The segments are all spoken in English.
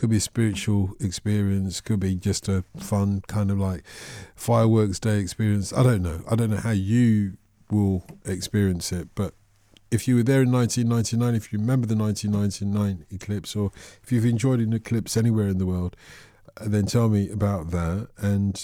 Could be a spiritual experience. Could be just a fun kind of like fireworks day experience. I don't know. I don't know how you will experience it, but if you were there in 1999, if you remember the 1999 eclipse, or if you've enjoyed an eclipse anywhere in the world, then tell me about that. And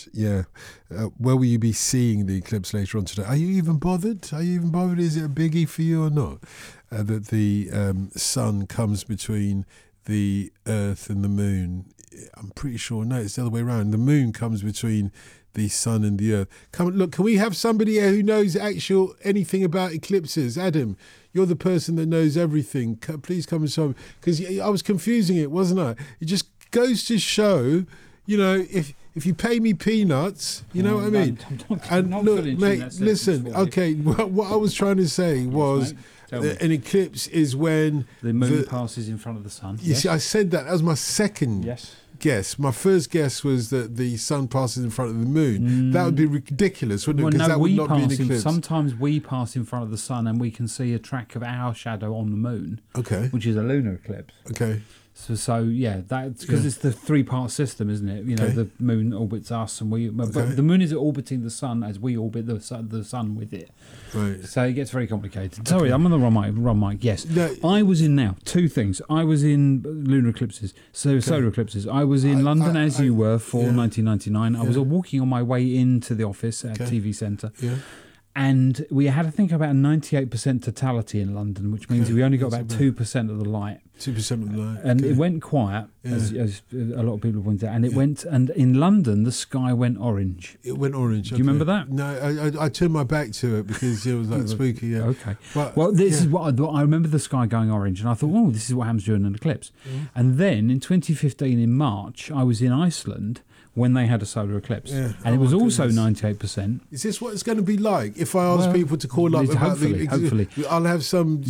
where will you be seeing the eclipse later on today? Are you even bothered? Is it a biggie for you or not? That the sun comes between the Earth and the Moon. I'm pretty sure, no, it's the other way around. The Moon comes between the sun and the Earth. Look, can we have somebody here who knows anything about eclipses? Adam, you're the person that knows everything. Please come and show me. Because I was confusing it, wasn't I? It just goes to show, if you pay me peanuts, you know what I mean? I'm not look, mate, listen, okay, what I was trying to say was an eclipse is when the moon passes in front of the sun. You see, I said that was my second guess. My first guess was that the sun passes in front of the moon. That would be ridiculous, wouldn't it? Because that would not be an eclipse. Sometimes we pass in front of the sun and we can see a track of our shadow on the moon. Okay. Which is a lunar eclipse. Okay. So that's because it's the three-part system, isn't it? The moon orbits us, and but the moon is orbiting the sun as we orbit the sun with it. Right. So it gets very complicated. Sorry, I'm on the wrong mic. Yes, I was in two things. I was in lunar eclipses, solar eclipses. I was in London as you were for 1999. I was walking on my way into the office at TV Centre. Yeah. And we had, I think, about 98% totality in London, which means we only got about 2% of the light. 2% of the light. And it went quiet, as a lot of people pointed out. And in London, the sky went orange. It went orange. Do you remember that? No, I turned my back to it because it was like spooky. Yeah. Okay. Well, this is what I remember, the sky going orange, and I thought, this is what happens during an eclipse. And then in 2015, in March, I was in Iceland when they had a solar eclipse, and it was also 98%. Is this what it's going to be like if I ask people to call up about hopefully I'll have some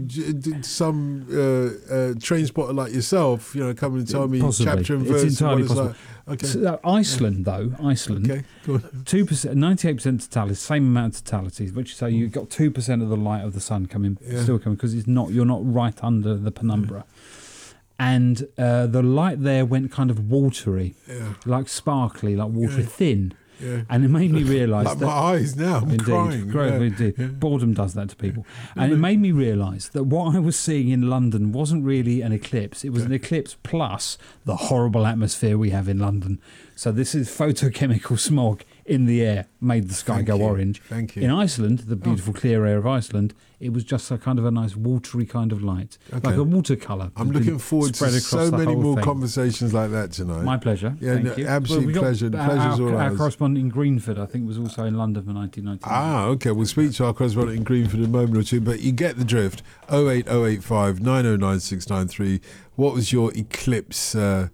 train spotter like yourself come and tell me chapter and verse. It's entirely possible. Like. Okay. So, Iceland. Okay, go on. 2%, 98% totality, same amount of totality, which so you've got 2% of the light of the sun still coming, because you're not right under the penumbra. And the light there went kind of watery, like sparkly, like water thin. Yeah. And it made me realise like my eyes now, I'm crying. Indeed. Yeah. Boredom does that to people. And it made me realise that what I was seeing in London wasn't really an eclipse. It was an eclipse plus the horrible atmosphere we have in London. So this is photochemical smog in the air made the sky go orange. Thank you. In Iceland, the beautiful clear air of Iceland, it was just a kind of a nice watery kind of light, like a watercolour. I'm looking forward to so many more conversations like that tonight. My pleasure. Yeah, Thank you. Absolute pleasure. The pleasure's all ours. Our correspondent in Greenford, I think, was also in London for 1999. Ah, okay. We'll speak to our correspondent in Greenford in a moment or two, but you get the drift. 08085 909 693. What was your eclipse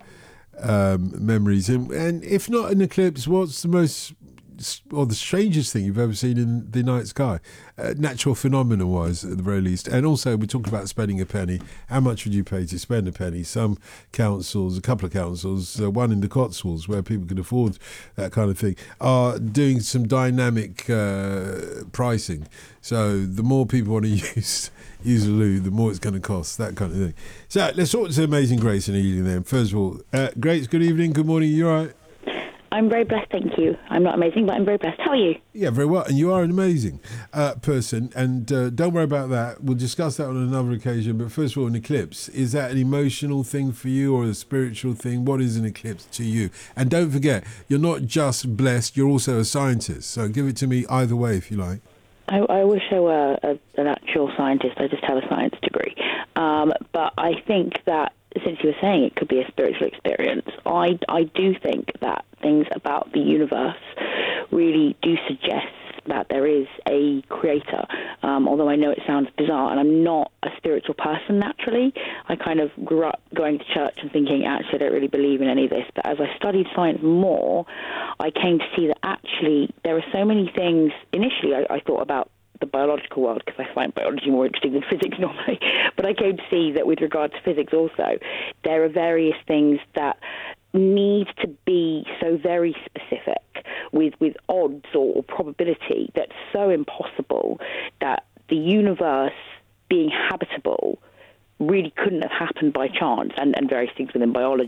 memories? And if not an eclipse, what's the most or the strangest thing you've ever seen in the night sky, natural phenomenon wise at the very least? And also we talked about spending a penny. How much would you pay to spend a penny? Some councils, a couple of councils, one in the Cotswolds where people can afford that kind of thing, are doing some dynamic pricing. So the more people want to use a loo, the more it's going to cost, that kind of thing. So let's talk to Amazing Grace in the evening then. First of all, Grace, good evening, good morning, you all right? I'm very blessed, thank you. I'm not amazing, but I'm very blessed. How are you? Yeah, very well. And you are an amazing person. And don't worry about that. We'll discuss that on another occasion. But first of all, an eclipse, is that an emotional thing for you or a spiritual thing? What is an eclipse to you? And don't forget, you're not just blessed, you're also a scientist. So give it to me either way, if you like. I wish I were an actual scientist. I just have a science degree. But I think that since you were saying it could be a spiritual experience, I do think that things about the universe really do suggest that there is a creator, although I know it sounds bizarre, and I'm not a spiritual person naturally. I kind of grew up going to church and thinking, actually, I don't really believe in any of this. But as I studied science more, I came to see that actually there are so many things. Initially, I thought about the biological world because I find biology more interesting than physics normally. But I came to see that with regard to physics also, there are various things that need to be so very specific with odds or probability that's so impossible that the universe being habitable really couldn't have happened by chance, and various things within biology